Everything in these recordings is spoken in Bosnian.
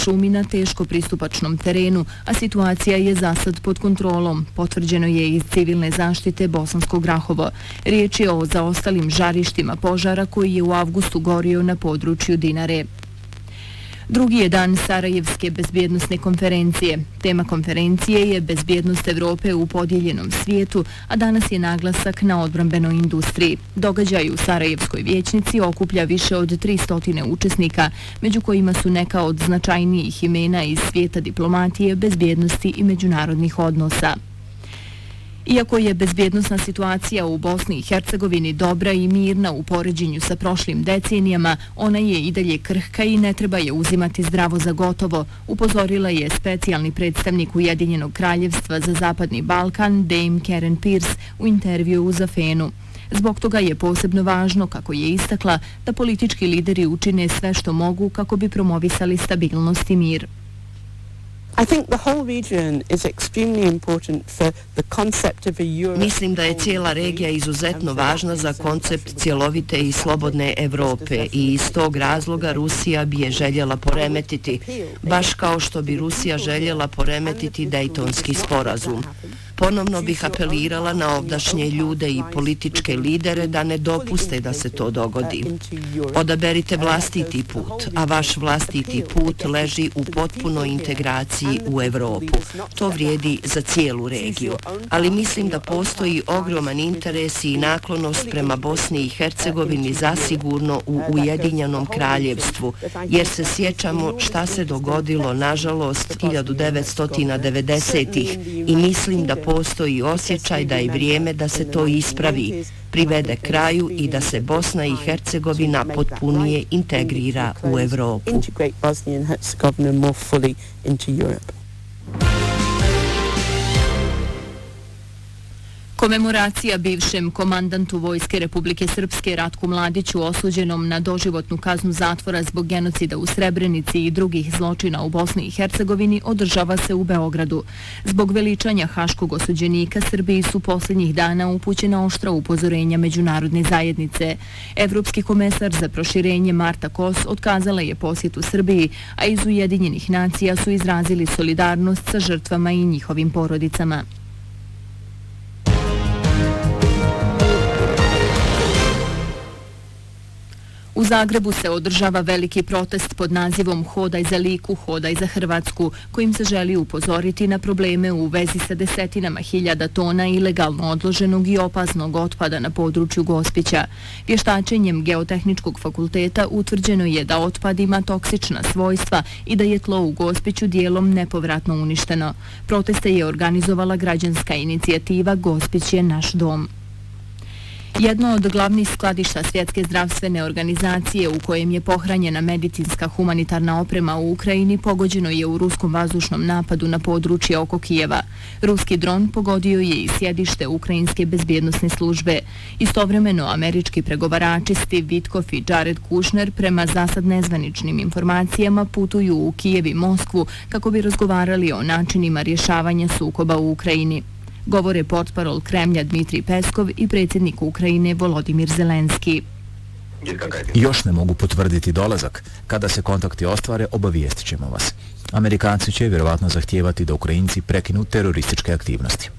šumi na teško pristupačnom terenu, a situacija je zasad pod kontrolom, potvrđeno je iz civilne zaštite Bosanskog Grahovo. Riječ je o zaostalim žarištima požara koji je u avgustu gorio na području Dinare. Drugi je dan Sarajevske bezbjednosne konferencije. Tema konferencije je bezbjednost Evrope u podijeljenom svijetu, a danas je naglasak na odbrambenoj industriji. Događaj u Sarajevskoj vijećnici okuplja više od 300 učesnika, među kojima su neka od značajnijih imena iz svijeta diplomatije, bezbjednosti i međunarodnih odnosa. Iako je bezbjednosna situacija u Bosni i Hercegovini dobra i mirna u poređenju sa prošlim decenijama, ona je i dalje krhka i ne treba je uzimati zdravo za gotovo, upozorila je specijalni predstavnik Ujedinjenog kraljevstva za Zapadni Balkan, Dame Karen Pierce, u intervjuu za Fenu. Zbog toga je posebno važno, kako je istakla, da politički lideri učine sve što mogu kako bi promovisali stabilnost i mir. Mislim da je cijela regija izuzetno važna za koncept cjelovite i slobodne Evrope i iz tog razloga Rusija bi je željela poremetiti, baš kao što bi Rusija željela poremetiti Dejtonski sporazum. Ponovno bih apelirala na ovdašnje ljude i političke lidere da ne dopuste da se to dogodi. Odaberite vlastiti put, a vaš vlastiti put leži u potpunoj integraciji u Evropu. To vrijedi za cijelu regiju. Ali mislim da postoji ogroman interes i naklonost prema Bosni i Hercegovini zasigurno u Ujedinjenom kraljevstvu, jer se sjećamo šta se dogodilo, nažalost, 1990-ih i mislim da postoji osjećaj da je vrijeme da se to ispravi, privede kraju i da se Bosna i Hercegovina potpunije integrira u Evropu. Komemoracija bivšem komandantu Vojske Republike Srpske Ratku Mladiću osuđenom na doživotnu kaznu zatvora zbog genocida u Srebrenici i drugih zločina u Bosni i Hercegovini održava se u Beogradu. Zbog veličanja haškog osuđenika Srbiji su posljednjih dana upućena oštra upozorenja međunarodne zajednice. Evropski komesar za proširenje Marta Kos otkazala je posjetu Srbiji, a iz Ujedinjenih nacija su izrazili solidarnost sa žrtvama i njihovim porodicama. U Zagrebu se održava veliki protest pod nazivom Hodaj za Liku, hodaj za Hrvatsku, kojim se želi upozoriti na probleme u vezi sa desetinama hiljada tona ilegalno odloženog i opasnog otpada na području Gospića. Vještačenjem Geotehničkog fakulteta utvrđeno je da otpad ima toksična svojstva i da je tlo u Gospiću dijelom nepovratno uništeno. Proteste je organizovala građanska inicijativa Gospić je naš dom. Jedno od glavnih skladišta Svjetske zdravstvene organizacije u kojem je pohranjena medicinska humanitarna oprema u Ukrajini pogođeno je u ruskom vazdušnom napadu na područje oko Kijeva. Ruski dron pogodio je i sjedište Ukrajinske bezbjednosne službe. Istovremeno američki pregovarači Steve Witkoff i Jared Kushner prema zasad nezvaničnim informacijama putuju u Kijev i Moskvu kako bi razgovarali o načinima rješavanja sukoba u Ukrajini. Govore portparol Kremlja Dmitrij Peskov i predsjednik Ukrajine Volodimir Zelenski. Još ne mogu potvrditi dolazak. Kada se kontakti ostvare, obavijestit ćemo vas. Amerikanci će vjerovatno zahtijevati da Ukrajinci prekinu terorističke aktivnosti.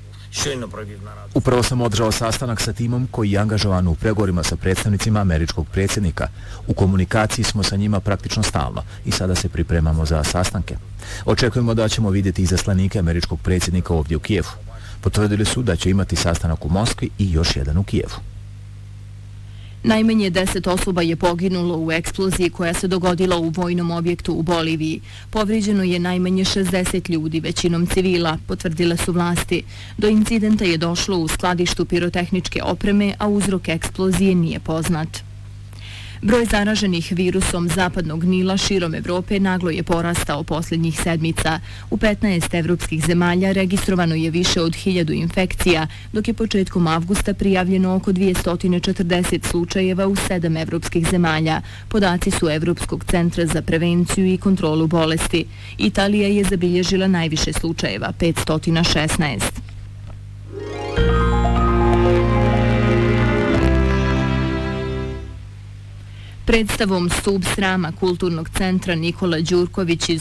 Upravo sam održao sastanak sa timom koji je angažovan u pregovorima sa predstavnicima američkog predsjednika. U komunikaciji smo sa njima praktično stalno i sada se pripremamo za sastanke. Očekujemo da ćemo vidjeti izaslanike američkog predsjednika ovdje u Kijevu. Potvrdili su da će imati sastanak u Moskvi i još jedan u Kijevu. Najmanje 10 osoba je poginulo u eksploziji koja se dogodila u vojnom objektu u Boliviji. Povrijeđeno je najmanje 60 ljudi, većinom civila, potvrdile su vlasti. Do incidenta je došlo u skladištu pirotehničke opreme, a uzrok eksplozije nije poznat. Broj zaraženih virusom zapadnog Nila širom Evrope naglo je porastao posljednjih sedmica. U 15 evropskih zemalja registrovano je više od 1000 infekcija, dok je početkom avgusta prijavljeno oko 240 slučajeva u 7 evropskih zemalja. Podaci su Evropskog centra za prevenciju i kontrolu bolesti. Italija je zabilježila najviše slučajeva, 516. Predstavom Stup srama Kulturnog centra Nikola Đurković iz